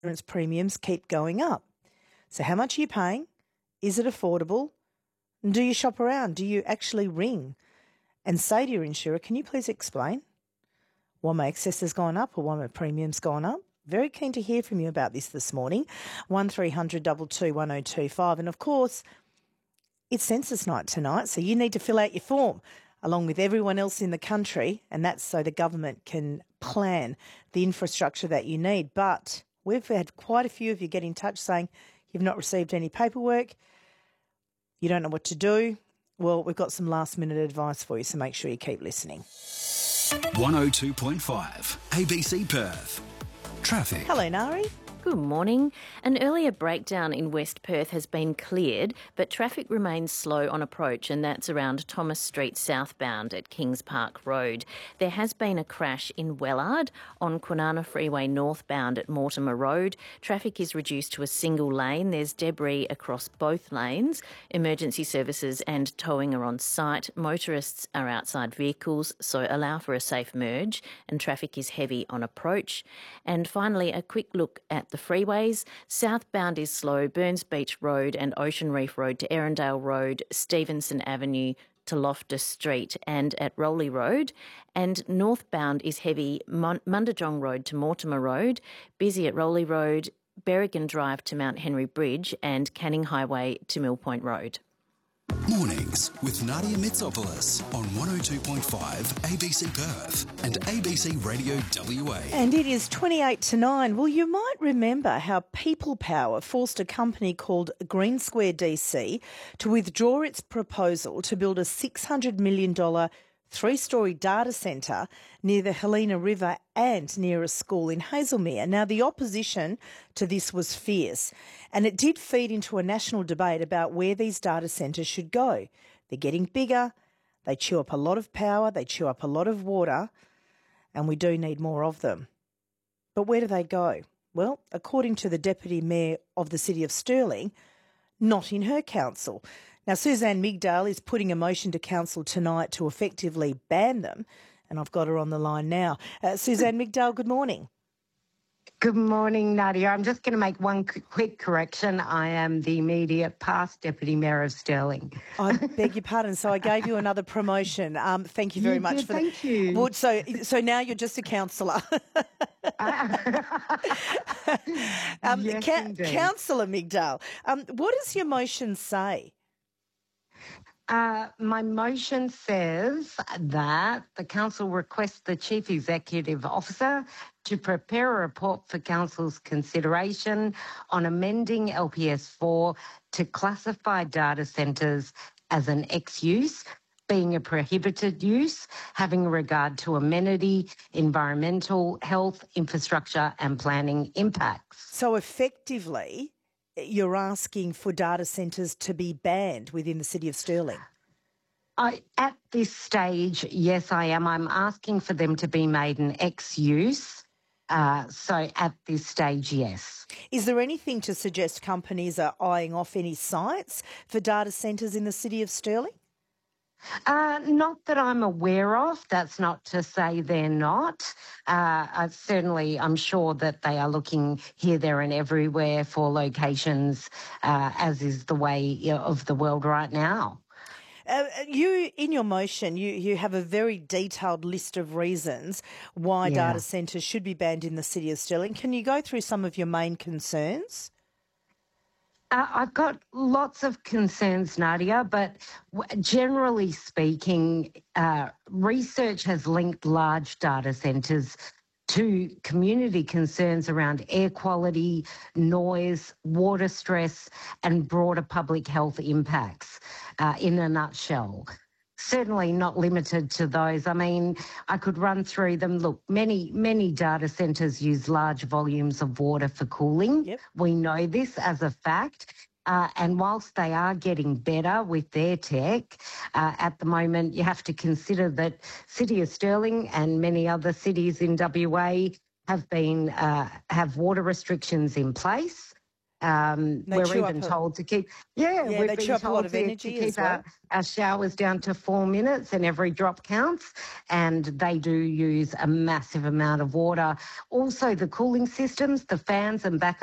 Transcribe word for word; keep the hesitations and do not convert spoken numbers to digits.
insurance premiums keep going up. So how much are you paying? Is it affordable? And do you shop around? Do you actually ring and say to your insurer, can you please explain why my excess has gone up or why my premium's gone up? Very keen to hear from you about this this morning. one three hundred two two one oh two five. And of course, it's census night tonight, so you need to fill out your form along with everyone else in the country, and that's so the government can plan the infrastructure that you need. But we've had quite a few of you get in touch saying you've not received any paperwork, you don't know what to do. Well, we've got some last-minute advice for you, so make sure you keep listening. one oh two point five A B C Perth. Traffic. Hello, Nari. Good morning. An earlier breakdown in West Perth has been cleared, but traffic remains slow on approach, and that's around Thomas Street southbound at Kings Park Road. There has been a crash in Wellard on Kwinana Freeway northbound at Mortimer Road. Traffic is reduced to a single lane. There's debris across both lanes. Emergency services and towing are on site. Motorists are outside vehicles, so allow for a safe merge, and traffic is heavy on approach. And finally, a quick look at the freeways. Southbound is slow, Burns Beach Road and Ocean Reef Road to Erindale Road, Stevenson Avenue to Loftus Street and at Rowley Road. And northbound is heavy, Mon- Mundajong Road to Mortimer Road, busy at Rowley Road, Berrigan Drive to Mount Henry Bridge and Canning Highway to Mill Point Road. Mornings with Nadia Mitsopoulos on one oh two point five A B C Perth and A B C Radio W A. And it is twenty-eight to nine. Well, you might remember how People Power forced a company called Green Square D C to withdraw its proposal to build a six hundred million dollars three-storey data centre near the Helena River and near a school in Hazelmere. Now, the opposition to this was fierce, and it did feed into a national debate about where these data centres should go. They're getting bigger, they chew up a lot of power, they chew up a lot of water, and we do need more of them. But where do they go? Well, according to the Deputy Mayor of the City of Stirling, not in her council. Now, Suzanne Migdale is putting a motion to council tonight to effectively ban them, and I've got her on the line now. Uh, Suzanne Migdale, good morning. Good morning, Nadia. I'm just going to make one quick correction. I am the immediate past Deputy Mayor of Stirling. I beg your pardon. So I gave you another promotion. Um, thank you very you much did, for thank that. you. Well, so, so now you're just a councillor. um, yes, ca- indeed. Councillor Migdale, um, what does your motion say? Uh, my motion says that the council requests the Chief Executive Officer to prepare a report for council's consideration on amending L P S four to classify data centres as an X-use, being a prohibited use, having regard to amenity, environmental, health, infrastructure and planning impacts. So effectively, you're asking for data centres to be banned within the City of Stirling? I, at this stage, yes, I am. I'm asking for them to be made an X-use. Uh, so at this stage, yes. Is there anything to suggest companies are eyeing off any sites for data centres in the City of Stirling? Uh, not that I'm aware of. That's not to say they're not. Uh, uh, certainly, I'm sure that they are looking here, there and everywhere for locations, uh, as is the way you know, of the world right now. Uh, you, in your motion, you, you have a very detailed list of reasons why Yeah. data centres should be banned in the City of Stirling. Can you go through some of your main concerns? Uh, I've got lots of concerns, Nadia, but w- generally speaking, uh, research has linked large data centres to community concerns around air quality, noise, water stress and broader public health impacts uh, in a nutshell. Certainly not limited to those. I mean, I could run through them. Look, many, many data centres use large volumes of water for cooling. Yep. We know this as a fact. Uh, and whilst they are getting better with their tech, uh, at the moment you have to consider that City of Stirling and many other cities in W A have been uh, have water restrictions in place. Um, They we're chew even up a- told to keep, yeah, Yeah, we've they been chew up a told lot of to, energy to as keep well. our, our showers down to four minutes and every drop counts. And they do use a massive amount of water. Also, the cooling systems, the fans and backup